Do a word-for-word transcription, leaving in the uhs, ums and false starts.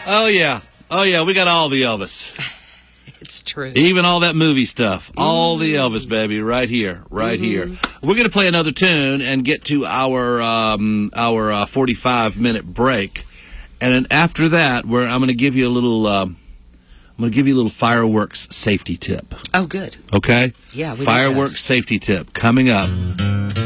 Oh, yeah. Oh, yeah. We got all the Elvis. It's true. Even all that movie stuff. All the Elvis, baby, right here. Right Mm-hmm. here. We're going to play another tune and get to our um, our uh, forty-five minute break. And then after that, we're, I'm going to give you a little... Um, I'm going to give you a little fireworks safety tip. Oh, good. Okay? Yeah, we need Fireworks those. safety tip coming up.